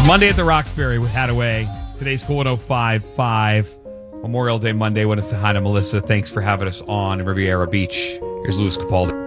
Monday at the Roxbury with Hadaway. Today's cool 105.5. Memorial Day Monday. Want to say hi to Melissa. Thanks for having us on Riviera Beach. Here's Louis Capaldi.